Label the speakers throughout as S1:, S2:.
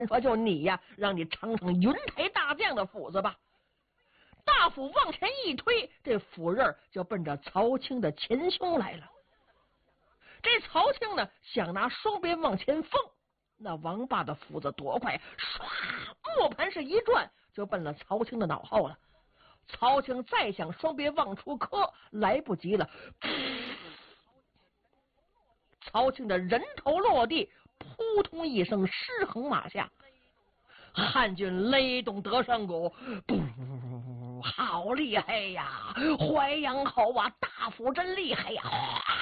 S1: 说就你呀，让你尝尝云台大将的斧子吧。大斧往前一推，这斧刃就奔着曹青的前胸来了。这曹青呢，想拿双鞭往前锋，那王八的斧子多快，唰，磨盘是一转，就奔了曹青的脑后了。曹青再想双鞭往出磕，来不及了，曹青的人头落地，扑通一声失衡马下。汉军雷动德胜鼓，好厉害呀！淮阳侯啊，大斧真厉害呀！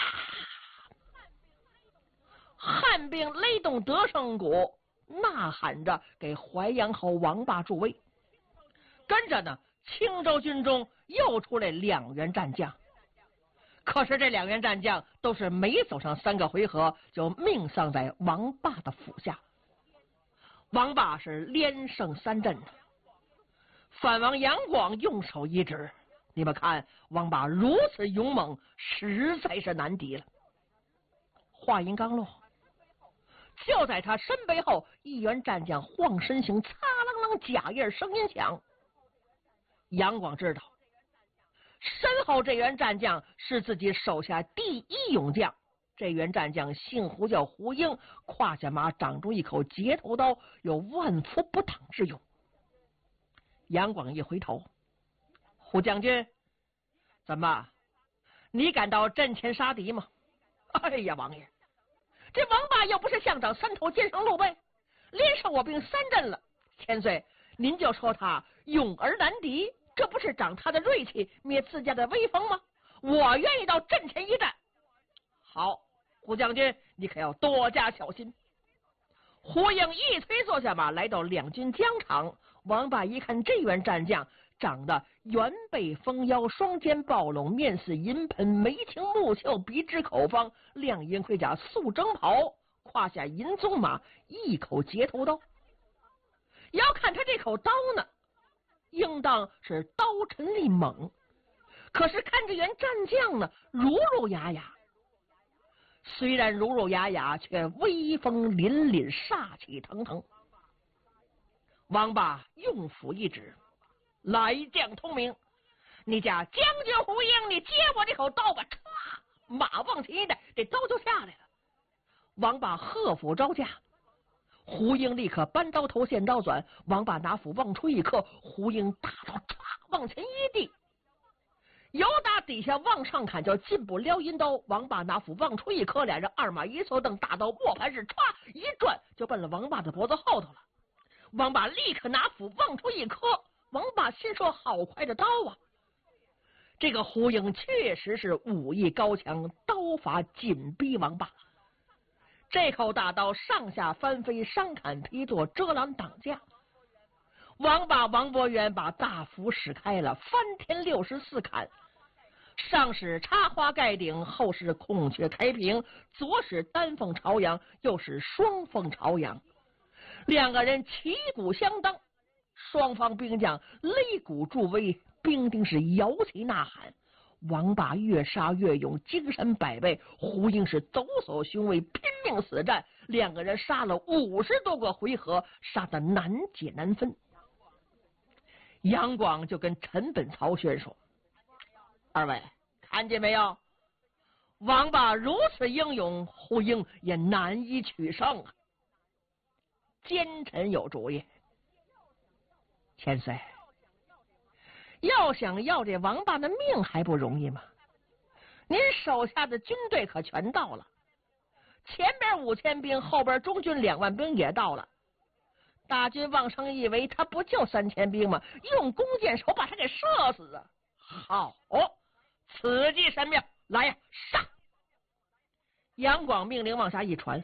S1: 汉兵雷动德胜鼓，呐喊着给淮阳侯王霸助威。跟着呢，青州军中又出来2员战将，可是这2员战将都是没走上3个回合就命丧在王霸的府下。王霸是连胜3阵，反王杨广用手一指，你们看王霸如此勇猛，实在是难敌了。话音刚落，就在他身背后1员战将晃身形，擦啷啷甲印声音响。杨广知道身后这员战将是自己手下第1勇将，这员战将姓胡，叫胡英，胯下马长出一口截头刀，有万夫不挡之勇。杨广一回头，胡将军，怎么你敢到阵前杀敌吗？哎呀，王爷，这王霸又不是乡长3头奸商陆备，连胜我兵3阵了，千岁您就说他勇而难敌，这不是长他的锐气，灭自家的威风吗？我愿意到阵前一战。好，胡将军，你可要多加小心。胡英一催坐下马，来到2军疆场。王霸一看这员战将长得圆背丰腰，双肩暴拢，面似银盆，眉清目秀，鼻直口方，亮银盔甲，素征袍，胯下银鬃马，一口截头刀。要看他这口刀呢，应当是刀沉力猛，可是看这员战将呢，儒儒雅雅。虽然儒儒雅雅，却威风凛凛，煞气腾腾。王霸用斧一指，来将通明，你家将军胡英，你接我这口刀吧！唰，马往前一带，这刀就下来了。王霸喝斧招架，胡英立刻搬刀头，现刀转。王霸拿斧往出一磕，胡英大刀唰往前一递，由打底下往上砍，叫进步撩阴刀。王霸拿斧往出一磕，俩人2马一错蹬，大刀握盘是唰一转，就奔了王霸的脖子后头了。王霸立刻拿斧往出一磕，王霸心说好快的刀啊！这个胡英确实是武艺高强，刀法紧逼王霸。这口大刀上下翻飞，伤砍劈剁，遮拦挡架。王霸王伯元把大斧使开了，翻天64砍，上使插花盖顶，后使孔雀开屏，左使单凤朝阳，右使双凤朝阳。2个人旗鼓相当，双方兵将擂鼓助威，兵丁是摇旗呐喊。王霸越杀越勇，精神百倍；胡英是抖擞雄威，拼命死战。2个人杀了50多个回合，杀得难解难分。杨广就跟陈本、曹宣说：“二位看见没有？王霸如此英勇，胡英也难以取胜啊！”奸臣有主意，千岁，要想要这王霸的命还不容易吗？您手下的军队可全到了，前边5000兵，后边中军2万兵也到了。大军望生以为他不就3000兵吗？用弓箭手把他给射死啊！好，此计神妙，来呀，杀！杨广命令往下一传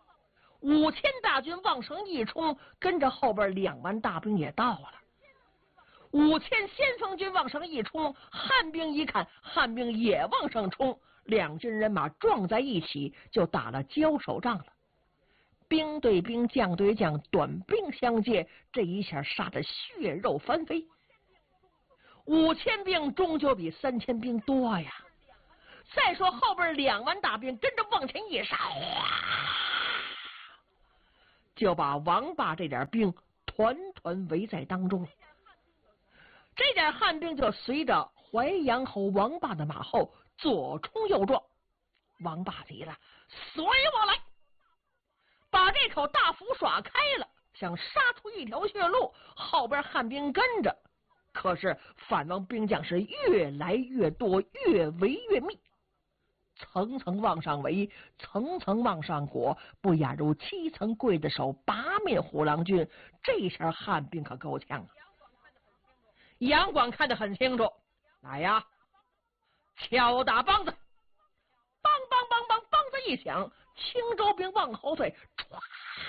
S1: ，5000大军往上一冲，跟着后边2万大兵也到了。5000先锋军往上一冲，汉兵一看，汉兵也往上冲，2军人马撞在一起，就打了交手仗了。兵对兵，将对将，短兵相接，这一下杀得血肉翻飞。5000兵终究比3000兵多呀！再说后边2万大兵跟着往前一杀， 就把王霸这点兵团团围在当中。这点汉兵就随着淮阳侯王霸的马后左冲右撞。王霸急了，随我来！把这口大斧耍开了，想杀出一条血路，后边汉兵跟着。可是反王兵将是越来越多，越围越密，层层往上围，层层往上裹，不亚如7层刽子手8面虎狼军。这下汉兵可够呛啊！杨广看得很清楚，来呀，敲打梆子，梆梆梆梆，梆子一响，青州兵往后退，唰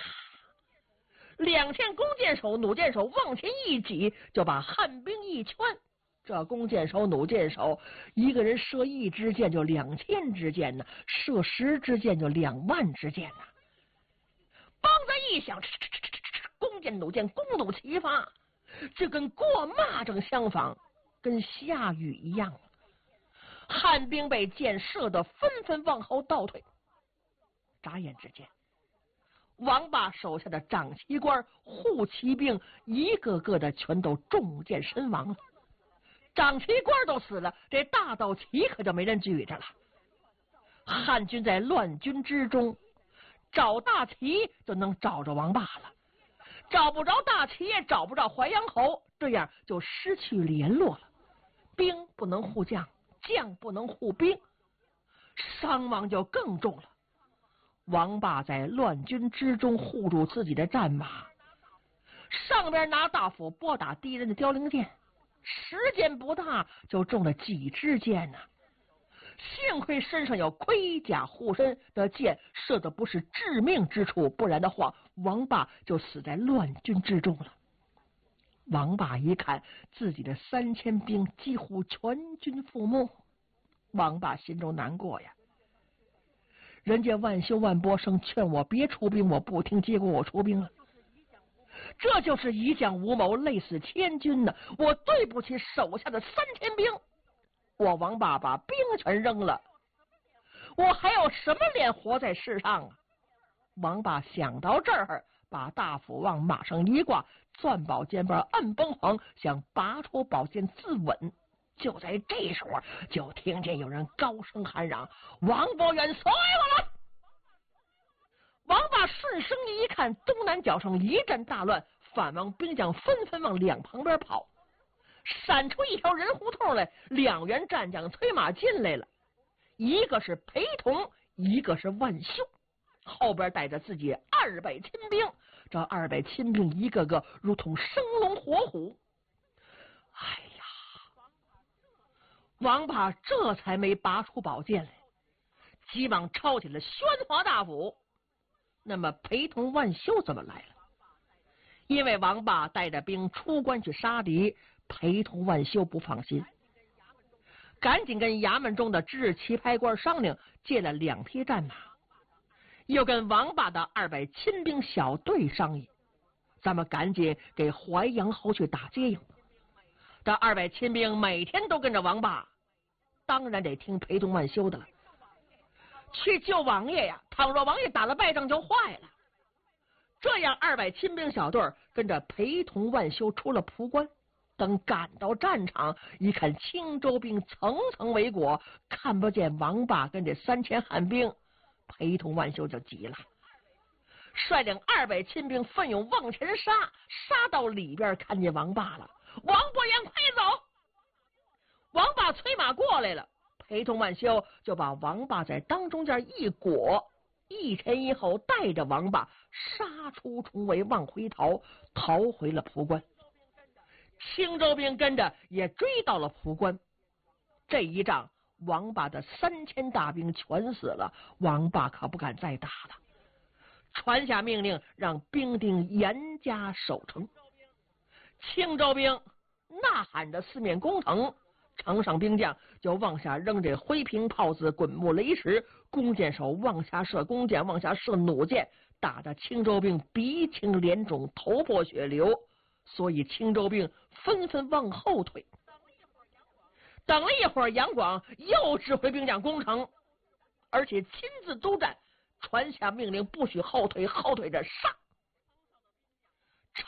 S1: ，2000弓箭手、弩箭手往前一挤，就把汉兵一圈。这弓箭手、弩箭手，一个人射1支箭就2000支箭呢，射10支箭就2万支箭呢。梆子一响，弓箭、弩箭弓弩齐发，这跟过蚂蚱相仿，跟下雨一样。汉兵被箭射得纷纷往后倒退。眨眼之间，王霸手下的长旗官、护旗兵一个个的全都中箭身亡了。长旗官都死了，这大道旗可就没人举着了。汉军在乱军之中，找大旗就能找着王霸了，找不着大旗也找不着淮阳侯，这样就失去联络了。兵不能护将，将不能护兵，伤亡就更重了。王霸在乱军之中护住自己的战马，上边拿大斧拨打敌人的凋零箭，时间不大就中了几支箭呢。幸亏身上有盔甲护身的箭射的不是致命之处，不然的话王霸就死在乱军之中了。王霸一看自己的3000兵几乎全军覆没，王霸心中难过呀。人家万修、万波生劝我别出兵，我不听，结果我出兵了。这就是一将无谋，累死千军呢！我对不起手下的3000兵，我王霸把兵全扔了，我还有什么脸活在世上啊？王霸想到这儿，把大斧往马上一挂，攥宝剑把摁崩簧，想拔出宝剑自刎。就在这时候，就听见有人高声喊嚷：“王伯元，随我来！”王霸顺声一看，东南角上一阵大乱，反王兵将纷纷往两旁边跑，闪出一条人胡同来，2员战将催马进来了，一个是裴同，一个是万修，后边带着自己200亲兵。这200亲兵一个个如同生龙活虎。哎呀，王霸这才没拔出宝剑来，急忙抄起了宣华大斧。那么裴同、万修怎么来了？因为王霸带着兵出关去杀敌，裴同、万修不放心，赶紧跟衙门中的知识棋牌官商量，借了2匹战马，又跟王霸的200亲兵小队商议，咱们赶紧给淮阳侯去打接应。这200亲兵每天都跟着王霸，当然得听裴同、万修的了。去救王爷呀！倘若王爷打了败仗就坏了。这样200亲兵小队跟着裴同、万修出了蒲关，等赶到战场，一看青州兵层层围裹，看不见王霸跟这3000汉兵，裴同、万修就急了，率领200亲兵奋勇往前杀，杀到里边看见王霸了，王伯元快走！王霸催马过来了，裴同、万修就把王霸在当中间一裹，一前一后带着王霸杀出重围，往回逃回了蒲关。青州兵跟着也追到了蒲关。这一仗王霸的3000大兵全死了，王霸可不敢再打了，传下命令让兵丁严加守城。青州兵呐喊着四面攻城，城上兵将就往下扔这灰瓶炮子、滚木雷石，弓箭手往下射弓箭，往下射弩箭，打得青州兵鼻青脸肿，头破血流，所以青州兵纷纷往后退。等了一会儿，杨广又指挥兵将攻城，而且亲自督战，传下命令不许后退，后退着杀。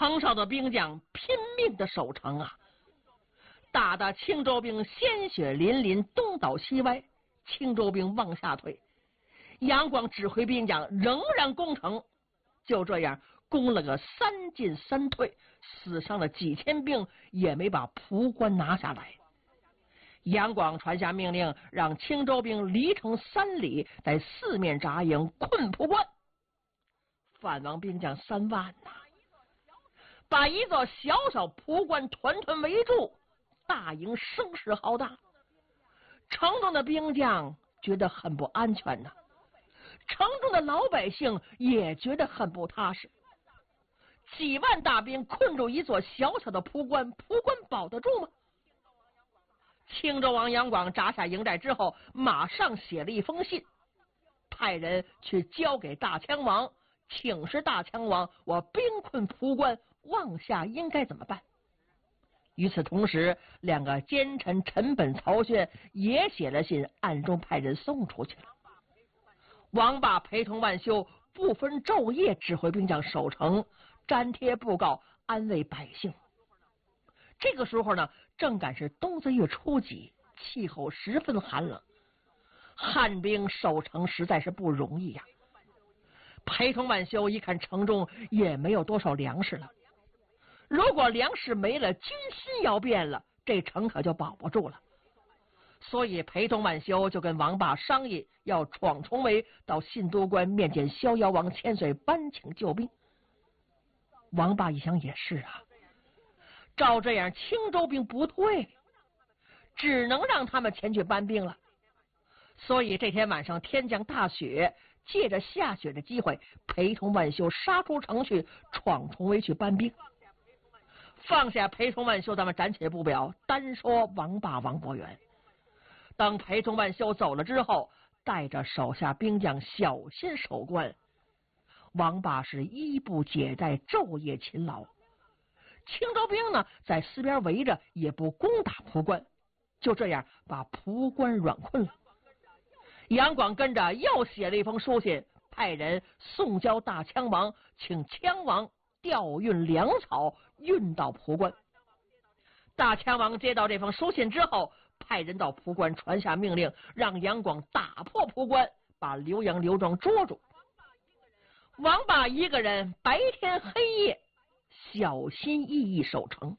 S1: 城上的兵将拼命的守城啊，打得青州兵鲜血淋淋，东倒西歪，青州兵往下退。杨广指挥兵将仍然攻城，就这样攻了个3进3退，死伤了几千兵，也没把蒲关拿下来。杨广传下命令，让青州兵离城3里，在四面扎营，困蒲关。反王兵将3万呐，把一座小小蒲关团团围住，大营声势浩大。城中的兵将觉得很不安全呐，城中的老百姓也觉得很不踏实。几万大兵困住一座小小的蒲关，蒲关保得住吗？青州王杨广扎下营寨之后，马上写了一封信，派人去交给大羌王，请示大羌王，我兵困蒲关，往下应该怎么办？与此同时，2个奸臣陈本、曹宣也写了信，暗中派人送出去了。王霸陪同万修不分昼夜指挥兵将守城，粘贴布告，安慰百姓。这个时候呢，正赶是冬3月初几，气候十分寒冷，汉兵守城实在是不容易呀。陪同万修一看城中也没有多少粮食了，如果粮食没了，军心要变了，这城可就保不住了。所以陪同万修就跟王霸商议，要闯重围，到信都关面见逍遥王千岁，搬请救兵。王霸一想也是啊，照这样青州兵不退，只能让他们前去搬兵了。所以这天晚上天降大雪，借着下雪的机会，陪同万修杀出城去，闯重围去搬兵。放下陪同万修，咱们暂且不表，单说王霸王伯元。等陪同万修走了之后，带着手下兵将小心守关。王霸是衣不解带，昼夜勤劳。青州兵呢，在四边围着，也不攻打蒲关，就这样把蒲关软困了。杨广跟着又写了一封书信，派人送交大羌王，请羌王调运粮草，运到蒲关。大羌王接到这封书信之后，派人到蒲关传下命令，让杨广打破蒲关，把刘阳、刘庄捉住。王霸一个人白天黑夜小心翼翼守城。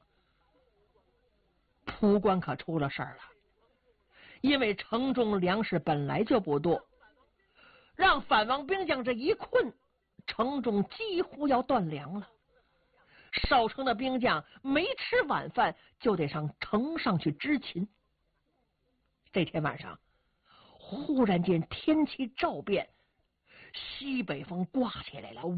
S1: 蒲关可出了事儿了，因为城中粮食本来就不多，让反王兵将这一困，城中几乎要断粮了。守城的兵将没吃晚饭，就得上城上去执勤。这天晚上，忽然间天气骤变，西北风刮起来了，呜！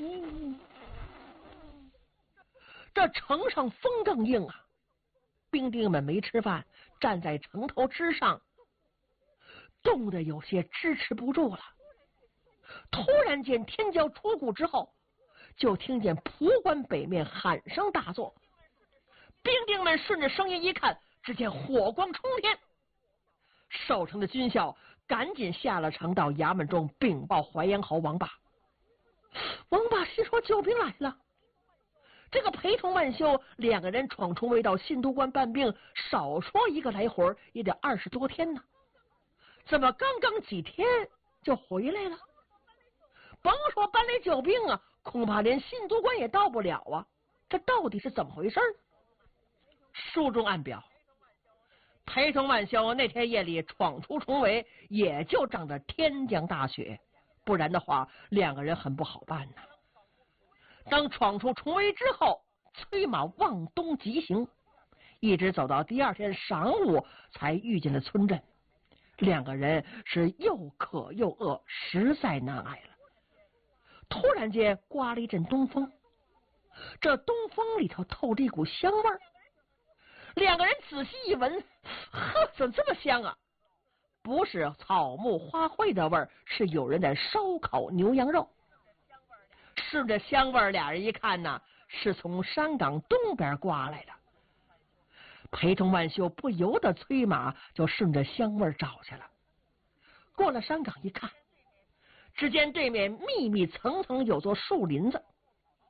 S1: 这城上风更硬啊！兵丁们没吃饭，站在城头之上，冻得有些支持不住了。突然间天骄出谷之后，就听见蒲关北面喊声大作，兵丁们顺着声音一看，只见火光冲天。守城的军校赶紧下了城，到衙门中禀报淮阳侯王霸。王霸心说救兵来了。这个陪同万修2个人闯重围到信都关办兵，少说一个来回也得20多天呢，怎么刚刚几天就回来了？甭说搬来救兵啊，恐怕连信都关也到不了啊！这到底是怎么回事？书中暗表，陪同万修那天夜里闯出重围，也就仗着天降大雪，不然的话2个人很不好办呐。当闯出重围之后，催马往东急行，一直走到第2天晌午，才遇见了村镇。2个人是又渴又饿，实在难挨了。突然间刮了一阵东风，这东风里头透着一股香味儿。2个人仔细一闻，呵，怎么这么香啊？不是草木花卉的味儿，是有人在烧烤牛羊肉。顺着香味儿，2人一看呢，是从山岗东边刮来的。陪同万修不由得催马，就顺着香味儿找去了。过了山岗一看，只见对面密密层层有座树林子，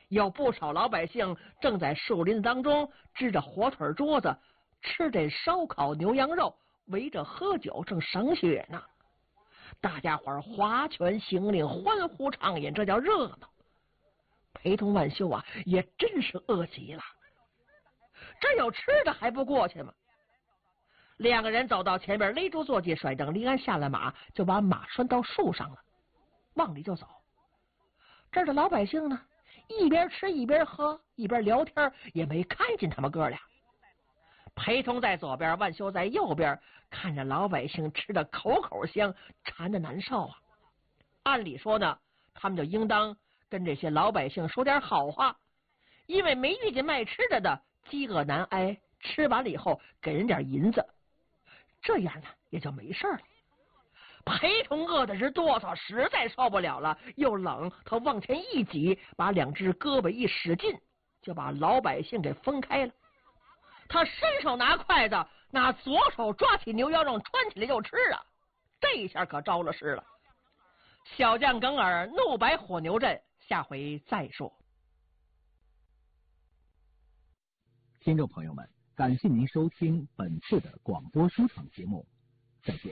S1: 有不少老百姓正在树林子当中支着火腿桌子，吃着烧烤牛羊肉，围着喝酒，正赏雪呢。大家伙划拳行令，欢呼畅饮，这叫热闹。陪同万秀啊，也真是饿极了。这有吃的还不过去吗？两个人走到前边，勒住坐骑，甩蹬离鞍，下了马，就把马拴到树上了，往里就走。这儿的老百姓呢，一边吃一边喝一边聊天，也没看见他们哥俩。陪同在左边，万秀在右边，看着老百姓吃的口口香，馋的难受啊。按理说呢，他们就应当跟这些老百姓说点好话，因为没遇见卖吃的，饥饿难挨，吃完了以后给人点银子，这样呢也就没事了。陪同饿的是哆嗦，实在受不了了，又冷，他往前一挤，把两只胳膊一使劲，就把老百姓给分开了。他伸手拿筷子，拿左手抓起牛羊肉，穿起来就吃啊！这一下可招了事了。小将耿尔怒摆火牛阵，下回再说。
S2: 听众朋友们，感谢您收听本次的广播书场节目，再见。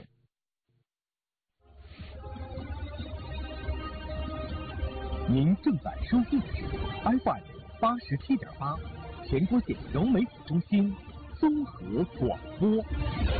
S2: 您正在收听的是 FM87.8全国县融媒体中心综合广播。